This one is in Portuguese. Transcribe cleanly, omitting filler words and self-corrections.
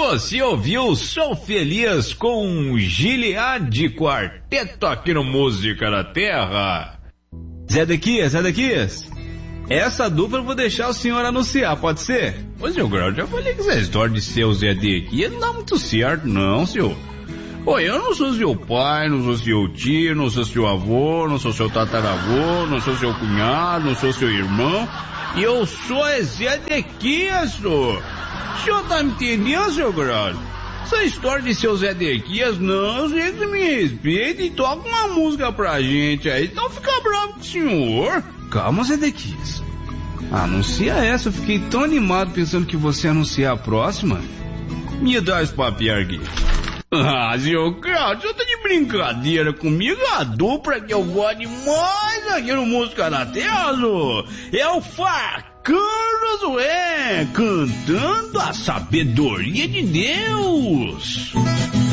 Você ouviu Sou Feliz com Gilead Quarteto aqui no Música da Terra. Zedequias, essa dupla eu vou deixar o senhor anunciar, pode ser? Ô, seu Grau, já falei que essa história de ser o Zedequias não dá muito certo, não, senhor. Oi, eu não sou seu pai, não sou seu tio, não sou seu avô, não sou seu tataravô, não sou seu cunhado, não sou seu irmão. E eu sou Zedequias, senhor. O senhor tá me entendendo, seu Grau? Essa história de seu Zedequias, não, gente, me respeita e toca uma música pra gente aí, então fica bravo com o senhor. Calma, Zedequias. Anuncia essa, eu fiquei tão animado pensando que você ia anunciar a próxima. Me dá esse papel aqui. Ah, seu Claudio, você tá de brincadeira comigo? A dupla que eu gosto demais aqui no Música da Terra, é o Facano Zoé, cantando a sabedoria de Deus.